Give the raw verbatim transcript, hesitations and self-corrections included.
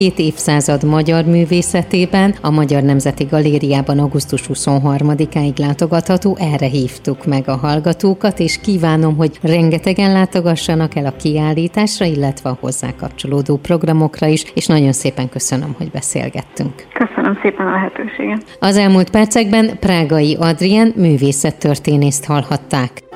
Két évszázad magyar művészetében a Magyar Nemzeti Galériában augusztus huszonharmadikáig látogatható, erre hívtuk meg a hallgatókat, és kívánom, hogy rengetegen látogassanak el a kiállításra, illetve a hozzá kapcsolódó programokra is, és nagyon szépen köszönöm, hogy beszélgettünk. Köszönöm szépen a lehetőséget. Az elmúlt percekben Prágai Adrien művészettörténészt hallhatták.